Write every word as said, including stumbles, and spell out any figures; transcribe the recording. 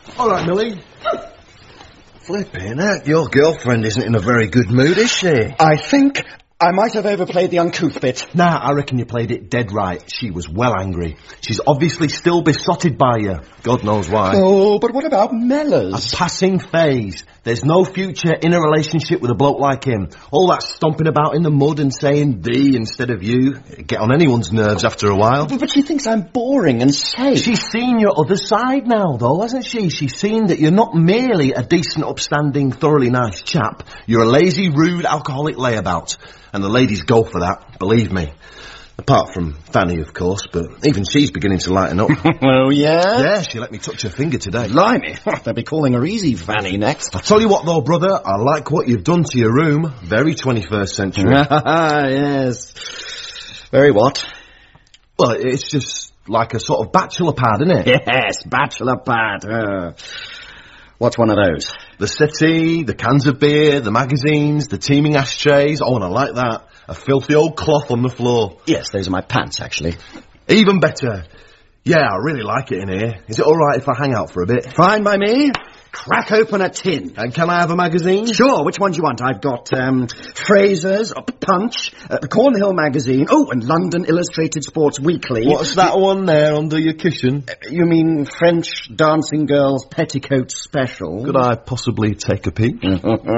All right, Millie. Flipping heck, your girlfriend isn't in a very good mood, is she? I think I might have overplayed the uncouth bit. Nah, I reckon you played it dead right. She was well angry. She's obviously still besotted by you. God knows why. Oh, but what about Mellors? A passing phase. There's no future in a relationship with a bloke like him. All that stomping about in the mud and saying thee instead of you. It'd get on anyone's nerves after a while. But she thinks I'm boring and safe. She's seen your other side now, though, hasn't she? She's seen that you're not merely a decent, upstanding, thoroughly nice chap. You're a lazy, rude, alcoholic layabout. And the ladies go for that, believe me. Apart from Fanny, of course, but even she's beginning to lighten up. Oh, yeah? Yeah, she let me touch her finger today. Blimey, they'll be calling her Easy Fanny next. I'll tell you what, though, brother, I like what you've done to your room. Very twenty-first century. Yes. Very what? Well, it's just like a sort of bachelor pad, isn't it? Yes, bachelor pad. Uh, what's one of those? The settee, the cans of beer, the magazines, the teeming ashtrays. Oh, and I like that. A filthy old cloth on the floor. Yes, those are my pants, actually. Even better. Yeah, I really like it in here. Is it all right if I hang out for a bit? Fine by me. Crack open a tin. And can I have a magazine? Sure, which one do you want? I've got, um, Fraser's, uh, Punch, uh, Cornhill Magazine, oh, and London Illustrated Sports Weekly. What's that one there under your cushion? Uh, you mean French Dancing Girls Petticoat Special? Could I possibly take a peek?